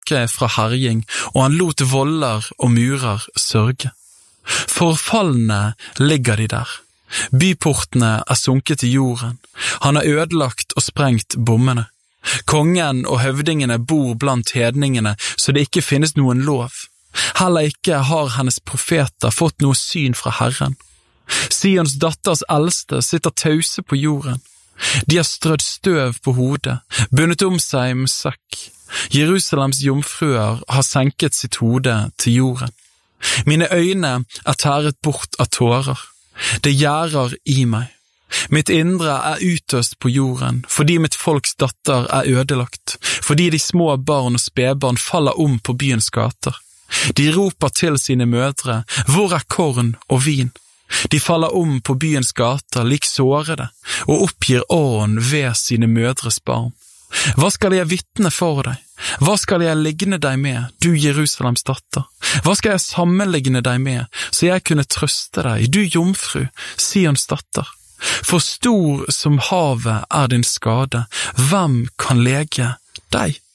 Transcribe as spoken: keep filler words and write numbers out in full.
tilbake fra herjing, og han lot voller og murer sørge. Forfallene ligger de der. Byportene er sunket i jorden. Han har ødelagt og sprengt bommene. Kongen og høvdingene bor blant hedningene, så det ikke finnes noen lov. Heller ikke har hennes profeter fått noe syn fra Herren. Sions datters eldste sitter tause på jorden. De har strødd støv på hodet, bundet om seg med sekk. Jerusalems jomfruer har senket sitt hode til jorden. Mine øyne er tæret bort av tårer. Det gjærer i meg. Mitt indre er utøst på jorden, fordi mitt folks datter er ødelagt, fordi de små barn og spedbarn faller om på byens gater. De roper til sine mødre, hvor er korn og vin? De faller om på byens gater, lik sårede, og oppgir åren ved sine mødres barn. Hva skal jeg vitne for deg? Hva skal jeg ligne deg med, du Jerusalems datter? Hva skal jeg sammenligne deg med, så jeg kunne trøste deg, du jomfru, Sions datter? For stor som havet er din skade, hvem kan lege deg?